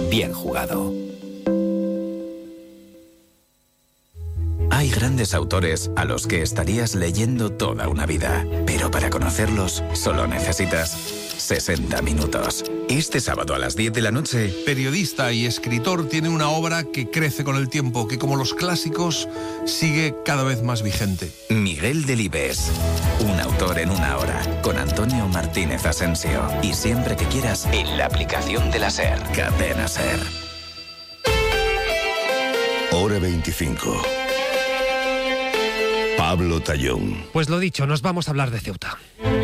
bien jugado. Hay grandes autores a los que estarías leyendo toda una vida, pero para conocerlos solo necesitas 60 minutos. Este sábado a las 10 de la noche... Periodista y escritor, tiene una obra que crece con el tiempo, que como los clásicos sigue cada vez más vigente. Miguel Delibes, un autor en una hora, con Antonio Martínez Asensio. Y siempre que quieras, en la aplicación de la SER. Cadena SER. Hora 25. Pablo Tallón. Pues lo dicho, nos vamos a hablar de Ceuta.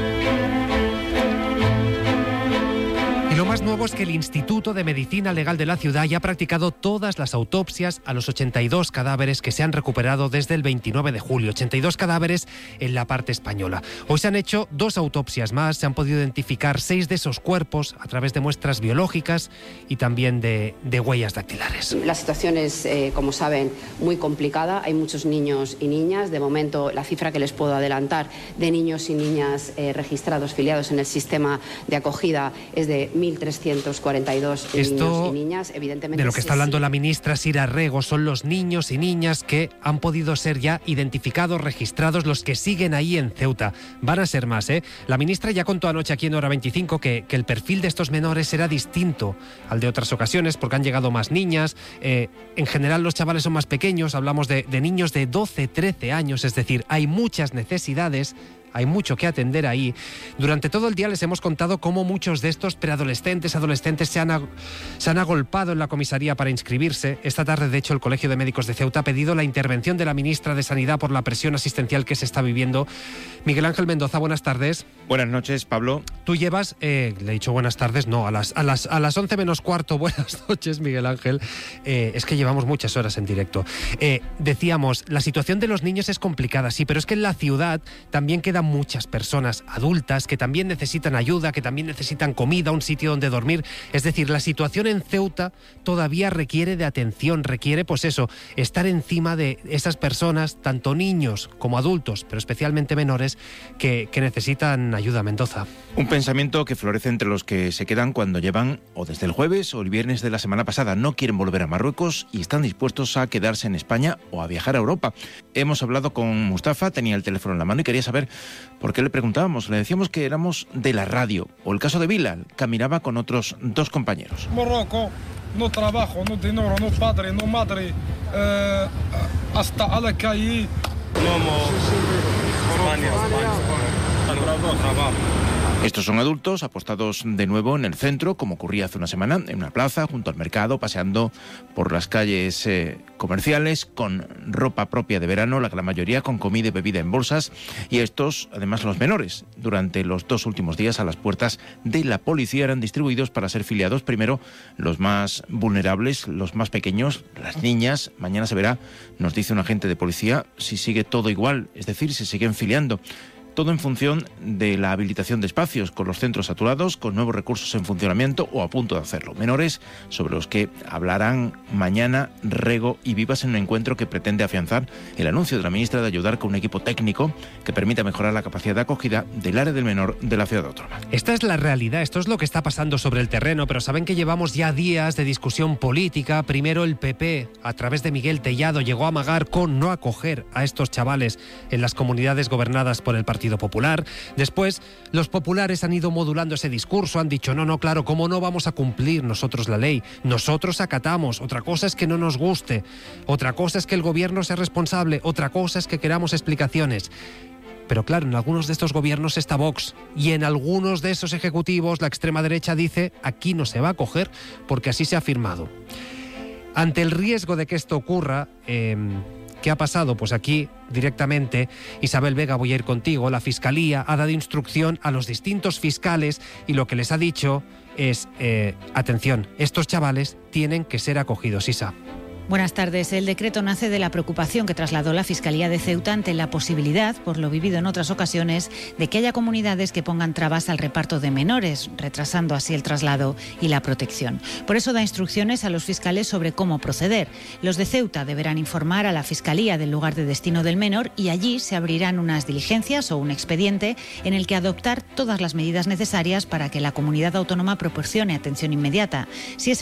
Y lo más nuevo es que el Instituto de Medicina Legal de la ciudad ya ha practicado todas las autopsias a los 82 cadáveres que se han recuperado desde el 29 de julio. 82 cadáveres en la parte española. Hoy se han hecho 2 autopsias más, se han podido identificar 6 de esos cuerpos a través de muestras biológicas y también de huellas dactilares. La situación es, como saben, muy complicada. Hay muchos niños y niñas. De momento, la cifra que les puedo adelantar de niños y niñas registrados, filiados en el sistema de acogida es de 1.342 niños y niñas. Evidentemente, de lo que está hablando la ministra Sira Rego son los niños y niñas que han podido ser ya identificados, registrados, los que siguen ahí en Ceuta. Van a ser más, ¿eh? La ministra ya contó anoche aquí en Hora 25 que el perfil de estos menores será distinto al de otras ocasiones porque han llegado más niñas. En general los chavales son más pequeños, hablamos de niños de 12, 13 años, es decir, hay muchas necesidades. Hay mucho que atender ahí. Durante todo el día les hemos contado cómo muchos de estos preadolescentes, adolescentes se han agolpado en la comisaría para inscribirse. Esta tarde, de hecho, el Colegio de Médicos de Ceuta ha pedido la intervención de la ministra de Sanidad por la presión asistencial que se está viviendo. Miguel Ángel Mendoza, buenas tardes. Buenas noches, Pablo. Tú llevas, le he dicho buenas tardes, no, a las 11 menos cuarto, buenas noches, Miguel Ángel. Es que llevamos muchas horas en directo. Decíamos, la situación de los niños es complicada, sí, pero es que en la ciudad también quedan muchas personas adultas que también necesitan ayuda, que también necesitan comida, un sitio donde dormir. Es decir, la situación en Ceuta todavía requiere de atención, requiere, pues eso, estar encima de esas personas, tanto niños como adultos, pero especialmente menores, que necesitan ayuda. Mendoza. Un pensamiento que florece entre los que se quedan cuando llevan, o desde el jueves o el viernes de la semana pasada, no quieren volver a Marruecos y están dispuestos a quedarse en España o a viajar a Europa. Hemos hablado con Mustafa, tenía el teléfono en la mano y quería saber por qué le preguntábamos. Le decíamos que éramos de la radio. O el caso de Bilal, caminaba con otros 2 compañeros. Marruecos, no trabajo, no dinero, no padre, no madre, hasta a la calle. Estos son adultos apostados de nuevo en el centro, como ocurría hace una semana, en una plaza, junto al mercado, paseando por las calles comerciales, con ropa propia de verano, la gran mayoría con comida y bebida en bolsas, y estos, además los menores, durante los 2 últimos días a las puertas de la policía eran distribuidos para ser filiados, primero los más vulnerables, los más pequeños, las niñas. Mañana se verá, nos dice un agente de policía, si sigue todo igual, es decir, si siguen filiando. Todo en función de la habilitación de espacios, con los centros saturados, con nuevos recursos en funcionamiento o a punto de hacerlo. Menores sobre los que hablarán mañana Rego y Vivas en un encuentro que pretende afianzar el anuncio de la ministra de ayudar con un equipo técnico que permita mejorar la capacidad de acogida del área del menor de la ciudad autónoma. Esta es la realidad, esto es lo que está pasando sobre el terreno, pero saben que llevamos ya días de discusión política. Primero el PP, a través de Miguel Tellado, llegó a amagar con no acoger a estos chavales en las comunidades gobernadas por el Partido Popular. Después, los populares han ido modulando ese discurso, han dicho, no, claro, ¿cómo no vamos a cumplir nosotros la ley? Nosotros acatamos, otra cosa es que no nos guste, otra cosa es que el gobierno sea responsable, otra cosa es que queramos explicaciones. Pero claro, en algunos de estos gobiernos está Vox y en algunos de esos ejecutivos la extrema derecha dice, aquí no se va a acoger porque así se ha firmado. Ante el riesgo de que esto ocurra, ¿qué ha pasado? Pues aquí directamente, Isabel Vega, voy a ir contigo, la Fiscalía ha dado instrucción a los distintos fiscales y lo que les ha dicho es, atención, estos chavales tienen que ser acogidos. Isa. Buenas tardes. El decreto nace de la preocupación que trasladó la Fiscalía de Ceuta ante la posibilidad, por lo vivido en otras ocasiones, de que haya comunidades que pongan trabas al reparto de menores, retrasando así el traslado y la protección. Por eso da instrucciones a los fiscales sobre cómo proceder. Los de Ceuta deberán informar a la Fiscalía del lugar de destino del menor y allí se abrirán unas diligencias o un expediente en el que adoptar todas las medidas necesarias para que la comunidad autónoma proporcione atención inmediata. Si ese